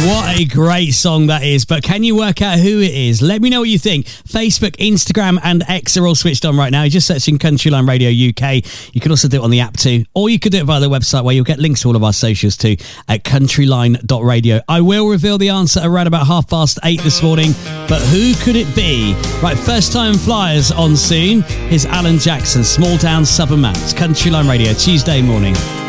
What a great song that is. But can you work out who it is? Let me know what you think. Facebook, Instagram and X are all switched on right now. You're just searching Countryline Radio UK. You can also do it on the app too. Or you could do it via the website where you'll get links to all of our socials too at countryline.radio. I will reveal the answer around about 8:30 this morning. But who could it be? Right, first time flyers on soon. Here's Alan Jackson, Small Town Southern Maps, Countryline Radio, Tuesday morning.